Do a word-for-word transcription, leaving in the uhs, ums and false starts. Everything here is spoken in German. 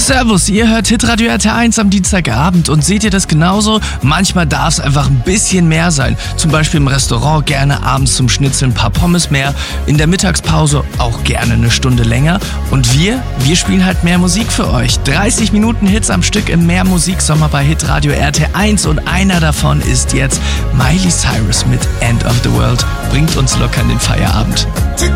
Servus, ihr hört Hitradio R T eins am Dienstagabend und seht ihr das genauso? Manchmal darf es einfach ein bisschen mehr sein. Zum Beispiel im Restaurant gerne abends zum Schnitzeln ein paar Pommes mehr, in der Mittagspause auch gerne eine Stunde länger. Und wir, wir spielen halt mehr Musik für euch. dreißig Minuten Hits am Stück im Mehr Musiksommer bei Hitradio R T eins und einer davon ist jetzt Miley Cyrus mit End of the World. Bringt uns locker in den Feierabend.